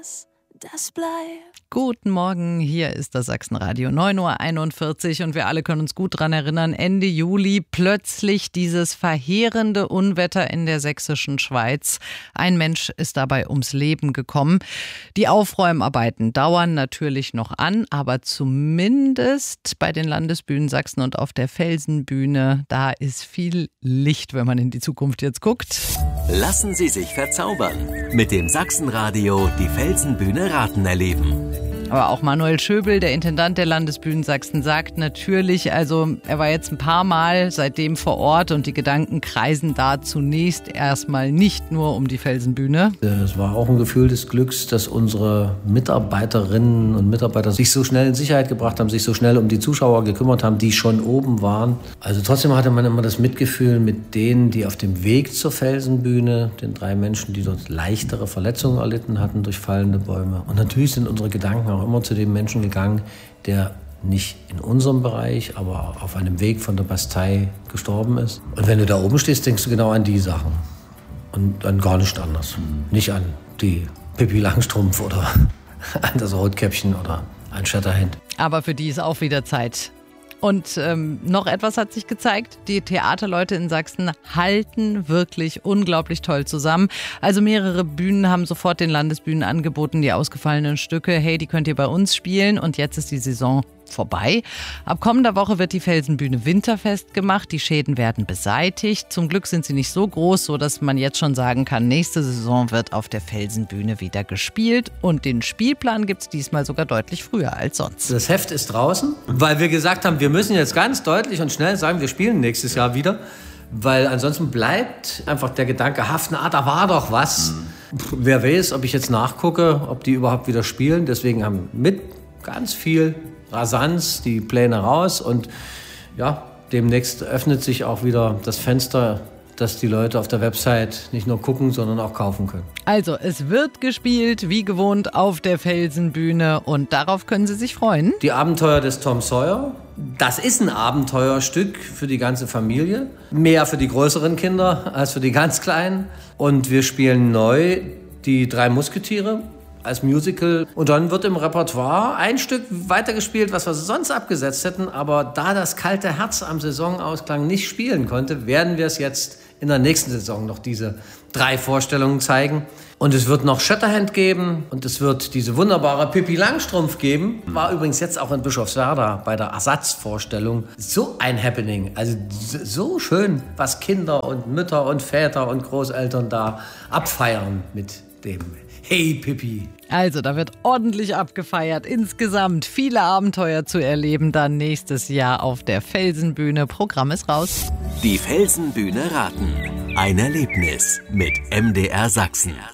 das bleibt. Guten Morgen, hier ist das Sachsenradio 9.41 Uhr und wir alle können uns gut daran erinnern, Ende Juli plötzlich dieses verheerende Unwetter in der sächsischen Schweiz. Ein Mensch ist dabei ums Leben gekommen. Die Aufräumarbeiten dauern natürlich noch an, aber zumindest bei den Landesbühnen Sachsen und auf der Felsenbühne, da ist viel Licht, wenn man in die Zukunft jetzt guckt. Lassen Sie sich verzaubern. Mit dem Sachsenradio die Felsenbühne Raten erleben. Aber auch Manuel Schöbel, der Intendant der Landesbühnen Sachsen, sagt natürlich, also er war jetzt ein paar Mal seitdem vor Ort und die Gedanken kreisen da zunächst erstmal nicht nur um die Felsenbühne. Es war auch ein Gefühl des Glücks, dass unsere Mitarbeiterinnen und Mitarbeiter sich so schnell in Sicherheit gebracht haben, sich so schnell um die Zuschauer gekümmert haben, die schon oben waren. Also trotzdem hatte man immer das Mitgefühl mit denen, die auf dem Weg zur Felsenbühne, den 3 Menschen, die dort leichtere Verletzungen erlitten hatten durch fallende Bäume. Und natürlich sind unsere Gedanken auch immer zu dem Menschen gegangen, der nicht in unserem Bereich, aber auf einem Weg von der Bastei gestorben ist. Und wenn du da oben stehst, denkst du genau an die Sachen und an gar nichts anderes. Nicht an die Pippi Langstrumpf oder an das Rotkäppchen oder an Shatterhand. Aber für die ist auch wieder Zeit. Und noch etwas hat sich gezeigt, die Theaterleute in Sachsen halten wirklich unglaublich toll zusammen. Also mehrere Bühnen haben sofort den Landesbühnen angeboten, die ausgefallenen Stücke, hey, die könnt ihr bei uns spielen und jetzt ist die Saison vorbei. Ab kommender Woche wird die Felsenbühne winterfest gemacht, die Schäden werden beseitigt. Zum Glück sind sie nicht so groß, sodass man jetzt schon sagen kann, nächste Saison wird auf der Felsenbühne wieder gespielt und den Spielplan gibt es diesmal sogar deutlich früher als sonst. Das Heft ist draußen, weil wir gesagt haben, wir müssen jetzt ganz deutlich und schnell sagen, wir spielen nächstes Jahr wieder, weil ansonsten bleibt einfach der Gedanke haften, da war doch was. Wer weiß, ob ich jetzt nachgucke, ob die überhaupt wieder spielen. Deswegen haben mit ganz viel Rasanz die Pläne raus und ja, demnächst öffnet sich auch wieder das Fenster, dass die Leute auf der Website nicht nur gucken, sondern auch kaufen können. Also, es wird gespielt, wie gewohnt, auf der Felsenbühne und darauf können Sie sich freuen. Die Abenteuer des Tom Sawyer, das ist ein Abenteuerstück für die ganze Familie. Mehr für die größeren Kinder als für die ganz Kleinen. Und wir spielen neu die 3 Musketiere als Musical. Und dann wird im Repertoire ein Stück weitergespielt, was wir sonst abgesetzt hätten. Aber da das kalte Herz am Saisonausklang nicht spielen konnte, werden wir es jetzt in der nächsten Saison noch diese 3 Vorstellungen zeigen. Und es wird noch Shatterhand geben und es wird diese wunderbare Pippi Langstrumpf geben. War übrigens jetzt auch in Bischofswerda bei der Ersatzvorstellung so ein Happening. Also so schön, was Kinder und Mütter und Väter und Großeltern da abfeiern mit dem Hey Pippi. Also, da wird ordentlich abgefeiert. Insgesamt viele Abenteuer zu erleben dann nächstes Jahr auf der Felsenbühne. Programm ist raus. Die Felsenbühne Raten. Ein Erlebnis mit MDR Sachsen.